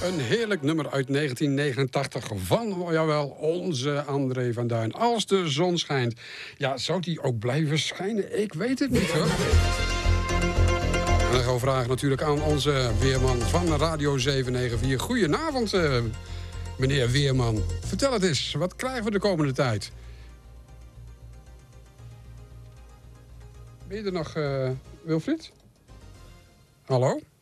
Een heerlijk nummer uit 1989 van, jawel, onze André van Duin. Als de zon schijnt. Ja, zou die ook blijven schijnen? Ik weet het niet, hoor. En dan gaan we vragen natuurlijk aan onze weerman van Radio 794. Goedenavond, meneer Weerman. Vertel het eens, wat krijgen we de komende tijd? Ben je er nog, Wilfried? Hallo?